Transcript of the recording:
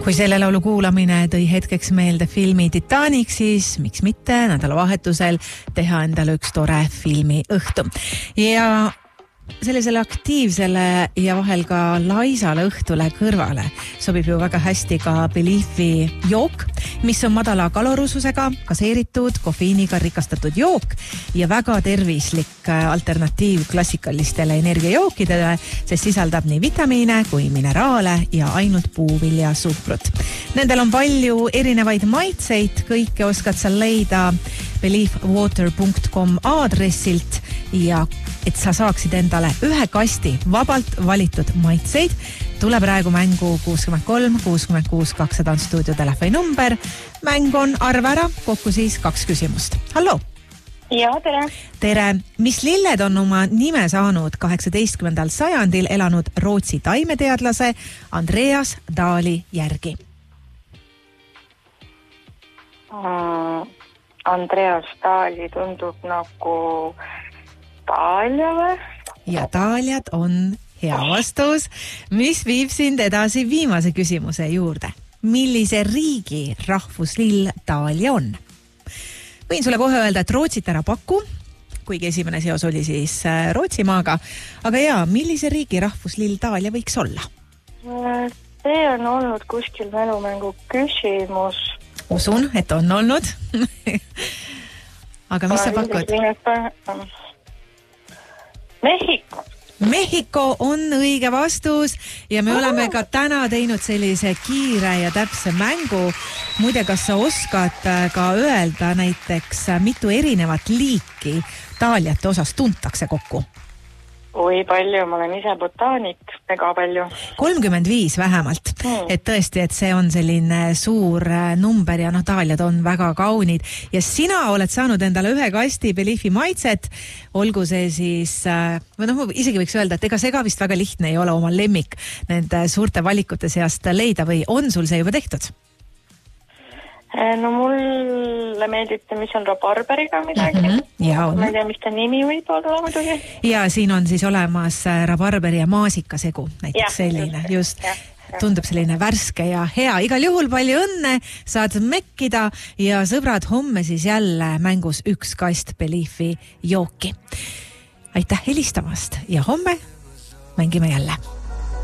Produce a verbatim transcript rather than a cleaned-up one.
Kui selle laulu kuulamine tõi hetkeks meelde filmi Titanic, siis miks mitte nädalavahetusel teha endale üks tore filmi õhtu. Ja sellisele aktiivsele ja vahel ka laisale õhtule kõrvale sobib ju väga hästi ka Beliefi jook, mis on madala kalorususega, gaseeritud, kofeiiniga rikastatud jook ja väga tervislik alternatiiv klassikalistele energiajookidele, sest sisaldab nii vitamiine kui mineraale ja ainult puuvilja suhkrut. Nendel on palju erinevaid maitseid, kõike oskad sa leida believe water punkt com aadressilt ja et sa saaksid endale ühe kasti vabalt valitud maitseid, tule praegu mängu kuuskümmend kolm kuuskümmend kuus kakssada on stuudio telefoni number. Mäng on arva ära, kokku siis kaks küsimust. Hallo! Ja, tere! Tere! Mis lilled on oma nime saanud kaheksateistkümnendal sajandil elanud Rootsi taimeteadlase Andreas Daali järgi? Mm, Andreas Daali tundub nagu Dahlia või? Ja Dahliad on hea vastus, mis viib sind edasi viimase küsimuse juurde. Millise riigi rahvuslill Dahlia on? Võin sulle kohe öelda, et Rootsit ära paku, kuigi esimene seos oli siis Rootsimaaga. Aga jaa, millise riigi rahvuslill Dahlia võiks olla? See on olnud kuskil mälumängu küsimus. Usun, et on olnud. Aga mis sa pakud? Mehhiko. Mehhiko on õige vastus ja me oleme ka täna teinud sellise kiire ja täpse mängu. Muide, kas sa oskad ka öelda näiteks, mitu erinevat liiki Dahliate osas tuntakse kokku? Oi palju, ma olen ise botaanik, väga palju. kolmkümmend viis vähemalt. Hmm. Et tõesti, et see on selline suur number ja noh, Dahliad on väga kaunid. Ja sina oled saanud endale ühe kasti Beliefi maitset, olgu see siis, või noh, isegi võiks öelda, et ega see ka vist väga lihtne ei ole oma lemmik nende suurte valikute seast leida või on sul see juba tehtud? No mulle meeldib, mis on rabarberiga midagi. Mm-hmm. Ja on. Ma ei tea, mis ta nimi võib olla muidugi. Ja siin on siis olemas rabarberi ja maasika segu, näiteks ja, selline. Just, just. Ja, ja. Tundub selline värske ja hea. Igal juhul palju õnne, saad mekkida ja sõbrad, homme siis jälle mängus üks kast Beliefi jooki. Aitäh helistamast ja homme mängime jälle.